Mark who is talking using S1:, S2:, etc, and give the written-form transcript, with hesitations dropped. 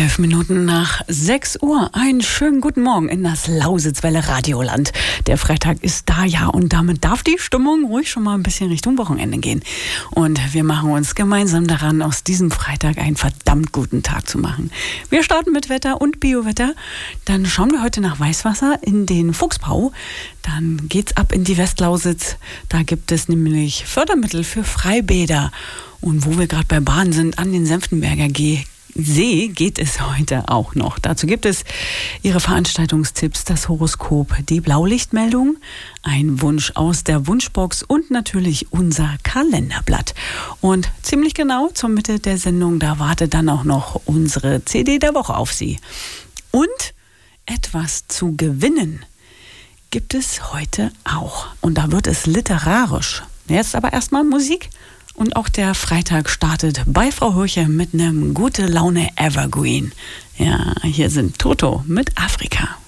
S1: 11 Minuten nach 6 Uhr. Einen schönen guten Morgen in das Lausitzwelle Radioland. Der Freitag ist da, ja, und damit darf die Stimmung ruhig schon mal ein bisschen Richtung Wochenende gehen. Und wir machen uns gemeinsam daran, aus diesem Freitag einen verdammt guten Tag zu machen. Wir starten mit Wetter und Biowetter. Dann schauen wir heute nach Weißwasser in den Fuchsbau. Dann geht's ab in die Westlausitz. Da gibt es nämlich Fördermittel für Freibäder. Und wo wir gerade bei Bahn sind, an den Senftenberger See geht es heute auch noch. Dazu gibt es Ihre Veranstaltungstipps, das Horoskop, die Blaulichtmeldung, ein Wunsch aus der Wunschbox und natürlich unser Kalenderblatt. Und ziemlich genau zur Mitte der Sendung, da wartet dann auch noch unsere CD der Woche auf Sie. Und etwas zu gewinnen gibt es heute auch. Und da wird es literarisch. Jetzt aber erstmal Musik. Und auch der Freitag startet bei Frau Hürche mit einem gute Laune Evergreen. Ja, hier sind Toto mit Afrika.